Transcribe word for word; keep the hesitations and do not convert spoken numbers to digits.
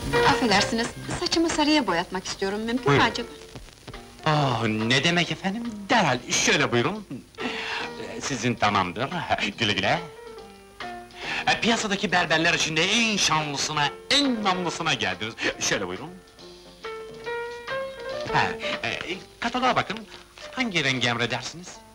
Affedersiniz, saçımı sarıya boyatmak istiyorum, mümkün mü Buyurun. acaba? Oh, ne demek efendim? Derhal, şöyle buyurun. Ee, Sizin tamamdır, güle güle. Ee, Piyasadaki berberler içinde en şanlısına, en namlısına geldiniz. Şöyle buyurun. Ha, e, kataloğa bakın, hangi rengi emredersiniz?